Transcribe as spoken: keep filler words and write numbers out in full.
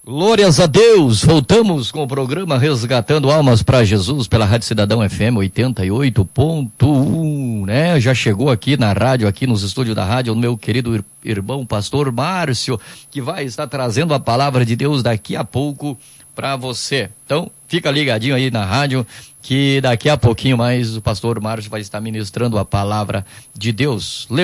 Glórias a Deus, voltamos com o programa Resgatando Almas para Jesus pela Rádio Cidadão F M oitenta e oito ponto um, né? Já chegou aqui na rádio, aqui nos estúdios da rádio, o meu querido irmão pastor Márcio, que vai estar trazendo a palavra de Deus daqui a pouco para você. Então, fica ligadinho aí na rádio, que daqui a pouquinho mais o pastor Márcio vai estar ministrando a palavra de Deus.